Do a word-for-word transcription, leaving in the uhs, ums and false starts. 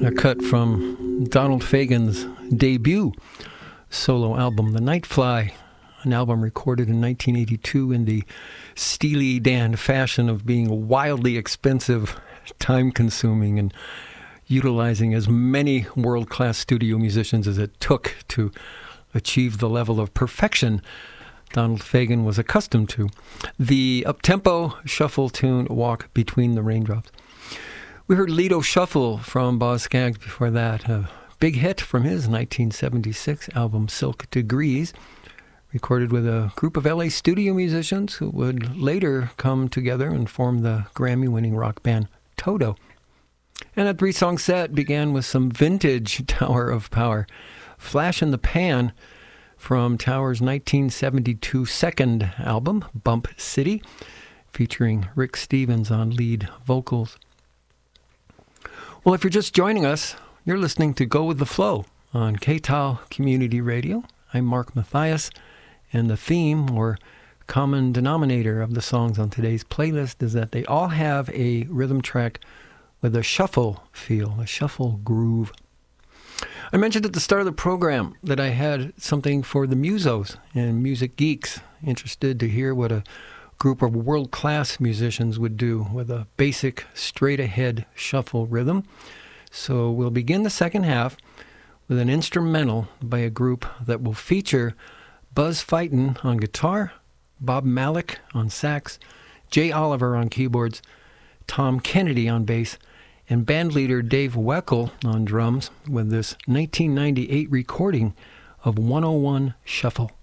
A cut from Donald Fagen's debut solo album, The Nightfly, an album recorded in nineteen eighty-two in the Steely Dan fashion of being wildly expensive, time-consuming, and utilizing as many world-class studio musicians as it took to achieve the level of perfection Donald Fagen was accustomed to. The up-tempo shuffle tune, Walk Between the Raindrops. We heard Lido Shuffle from Boz Scaggs before that, a big hit from his nineteen seventy-six album Silk Degrees, recorded with a group of L A studio musicians who would later come together and form the Grammy-winning rock band Toto. And that three-song set began with some vintage Tower of Power. Flash in the Pan from Tower's nineteen seventy-two second album, Bump City, featuring Rick Stevens on lead vocals. Well, if you're just joining us, you're listening to Go With The Flow on K T A L Community Radio. I'm Mark Mathias, and the theme or common denominator of the songs on today's playlist is that they all have a rhythm track with a shuffle feel, a shuffle groove. I mentioned at the start of the program that I had something for the musos and music geeks interested to hear what a group of world-class musicians would do with a basic, straight-ahead shuffle rhythm. So we'll begin the second half with an instrumental by a group that will feature Buzz Feighton on guitar, Bob Malik on sax, Jay Oliver on keyboards, Tom Kennedy on bass, and bandleader Dave Weckl on drums with this nineteen ninety-eight recording of one oh one Shuffle.